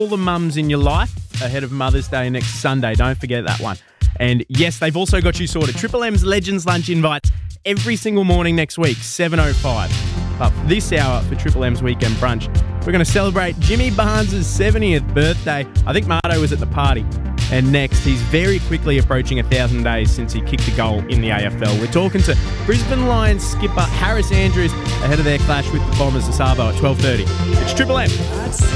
all the mums in your life ahead of Mother's Day next Sunday. Don't forget that one. And yes, they've also got you sorted. Triple M's Legends Lunch invites every single morning next week, 7:05. But this hour for Triple M's Weekend Brunch, we're going to celebrate Jimmy Barnes' 70th birthday. I think Marto was at the party. And next, he's very quickly approaching 1,000 days since he kicked a goal in the AFL. We're talking to Brisbane Lions skipper Harris Andrews ahead of their clash with the Bombers of Sabo at 12:30. It's Triple M.